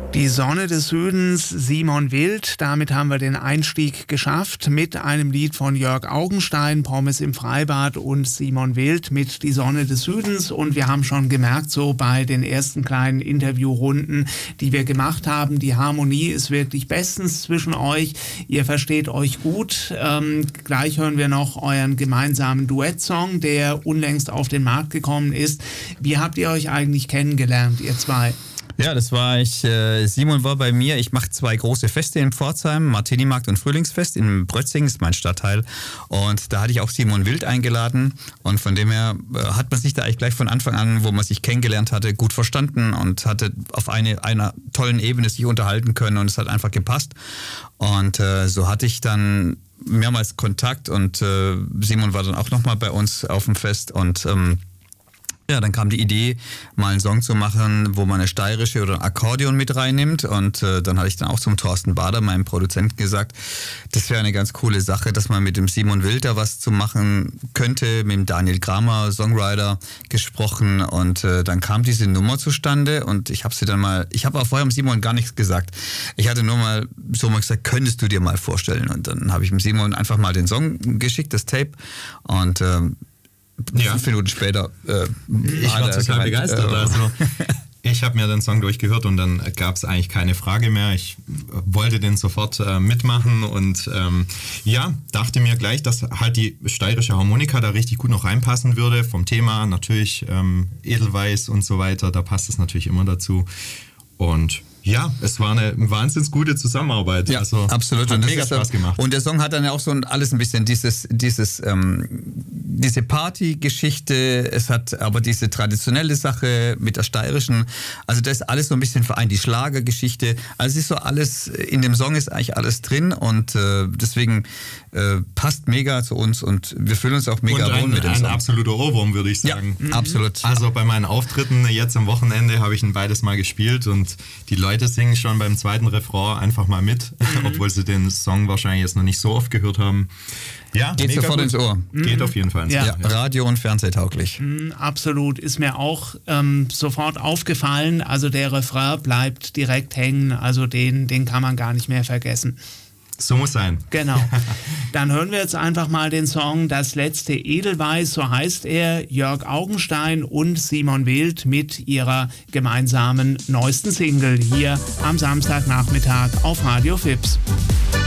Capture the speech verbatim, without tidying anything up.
Die Sonne des Südens, Simon Wild. Damit haben wir den Einstieg geschafft mit einem Lied von Jörg Augenstein, Pommes im Freibad, und Simon Wild mit Die Sonne des Südens. Und wir haben schon gemerkt, so bei den ersten kleinen Interviewrunden, die wir gemacht haben, die Harmonie ist wirklich bestens zwischen euch. Ihr versteht euch gut. Ähm, gleich hören wir noch euren gemeinsamen Duettsong, der unlängst auf den Markt gekommen ist. Wie habt ihr euch eigentlich kennengelernt, ihr zwei? Ja, das war ich. Äh, Simon war bei mir. Ich mache zwei große Feste in Pforzheim, Martini-Markt und Frühlingsfest. In Brötzing ist mein Stadtteil. Und da hatte ich auch Simon Wild eingeladen. Und von dem her äh, hat man sich da eigentlich gleich von Anfang an, wo man sich kennengelernt hatte, gut verstanden und hatte auf eine, einer tollen Ebene sich unterhalten können. Und es hat einfach gepasst. Und äh, so hatte ich dann mehrmals Kontakt. Und äh, Simon war dann auch nochmal bei uns auf dem Fest. Und ähm, ja, dann kam die Idee, mal einen Song zu machen, wo man eine steirische oder ein Akkordeon mit reinnimmt. Und äh, dann hatte ich dann auch zum Thorsten Bader, meinem Produzenten, gesagt, das wäre eine ganz coole Sache, dass man mit dem Simon Wild da was zu machen könnte, mit dem Daniel Kramer, Songwriter, gesprochen. Und äh, dann kam diese Nummer zustande und ich habe sie dann mal, ich habe auch vorher dem Simon gar nichts gesagt. Ich hatte nur mal so mal gesagt, könntest du dir mal vorstellen? Und dann habe ich dem Simon einfach mal den Song geschickt, das Tape. Und ähm, Ja. Fünf Minuten später. Äh, ich war total gemeint, begeistert. Äh, also, ich habe mir den Song durchgehört und dann gab es eigentlich keine Frage mehr. Ich wollte den sofort äh, mitmachen und ähm, ja, dachte mir gleich, dass halt die steirische Harmonika da richtig gut noch reinpassen würde. Vom Thema natürlich ähm, Edelweiß und so weiter, da passt es natürlich immer dazu. Und ja, es war eine wahnsinnig gute Zusammenarbeit. Ja, also, absolut. Hat und mega ist, Spaß gemacht. Und der Song hat dann auch so alles ein bisschen dieses, dieses, ähm, diese Party-Geschichte. Es hat aber diese traditionelle Sache mit der steirischen. Also das ist alles so ein bisschen vereint. Die Schlagergeschichte. Also es ist so alles, in dem Song ist eigentlich alles drin und äh, deswegen äh, passt mega zu uns und wir fühlen uns auch mega wohl mit dem ein Song. Ein absoluter Ohrwurm, würde ich sagen. Ja, mhm. absolut. Also bei meinen Auftritten jetzt am Wochenende habe ich ihn beides mal gespielt und die Leute singen schon beim zweiten Refrain einfach mal mit, mhm. obwohl sie den Song wahrscheinlich jetzt noch nicht so oft gehört haben. Ja, geht sofort gut. ins Ohr. Geht mhm. auf jeden Fall ins ja. Ohr. Ja. Radio- und Fernsehtauglich. Mhm, absolut. Ist mir auch ähm, sofort aufgefallen. Also der Refrain bleibt direkt hängen. Also den, den kann man gar nicht mehr vergessen. So muss sein. Genau. Dann hören wir jetzt einfach mal den Song Das letzte Edelweiß, so heißt er, Jörg Augenstein und Simon Wild mit ihrer gemeinsamen neuesten Single hier am Samstagnachmittag auf Radio Fips.